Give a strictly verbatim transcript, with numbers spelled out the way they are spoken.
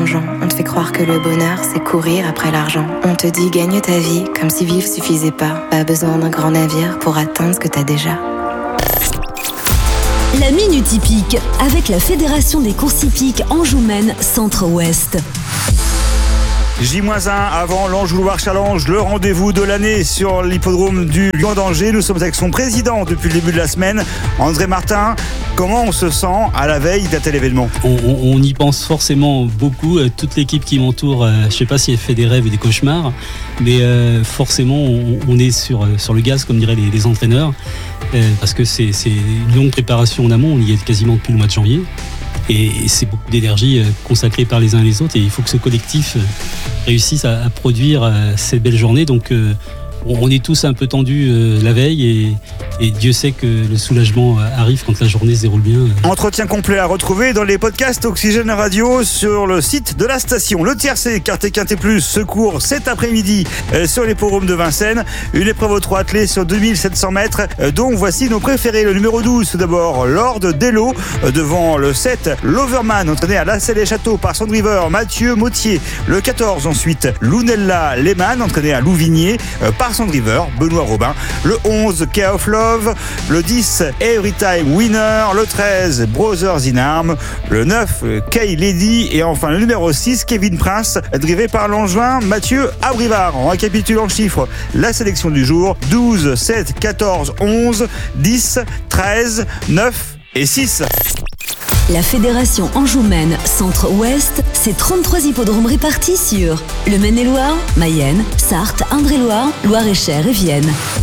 plongeon. On te fait croire que le bonheur, c'est courir après l'argent. On te dit gagne ta vie, comme si vivre suffisait pas. Pas besoin d'un grand navire pour atteindre ce que t'as déjà. La Minute Hippique, avec la Fédération des courses hippiques Anjou-Maine Centre-Ouest. J un avant l'Anjou Loire Challenge, le rendez-vous de l'année sur l'hippodrome du Lion d'Angers. Nous sommes avec son président depuis le début de la semaine, André Martin. Comment on se sent à la veille d'un tel événement ? on, on, on y pense forcément beaucoup. Toute l'équipe qui m'entoure, euh, je ne sais pas si elle fait des rêves ou des cauchemars, mais euh, forcément on, on est sur, sur le gaz, comme diraient les, les entraîneurs, euh, parce que c'est, c'est une longue préparation en amont. On y est quasiment depuis le mois de janvier. Et c'est beaucoup d'énergie consacrée par les uns et les autres, et il faut que ce collectif réussisse à, à produire cette belle journée. Donc euh, on est tous un peu tendus euh, la veille, et, et Dieu sait que le soulagement arrive quand la journée se déroule bien. Entretien complet à retrouver dans les podcasts Oxygène Radio sur le site de la station. Le tiercé Quartet Quintet Plus secours cet après-midi euh, sur l'hippodrome de Vincennes. Une épreuve aux trois attelés sur deux mille sept cents mètres, euh, dont voici nos préférés. Le numéro douze, tout d'abord, Lord Dello, euh, devant le sept, Loverman, entraîné à Lassay-les-Châteaux par son driver Mathieu Mautier. Le quatorze, ensuite, Lunella Lehmann, entraîné à Louvigné euh, par son driver Benoît Robin. Le onze, Care of Love. Le dix, Every Time Winner. Le treize, Brothers in Arms. Le neuf, Kay Lady. Et enfin le numéro six, Kevin Prince, drivé par l'Angevin Mathieu Abrivard. On récapitule en chiffres la sélection du jour: douze, sept, quatorze, onze, dix, treize, neuf et six. La Fédération Anjou-Maine Centre-Ouest, c'est trente-trois hippodromes répartis sur le Maine-et-Loire, Mayenne, Sarthe, Indre-et-Loire, Loire-et-Cher et Vienne.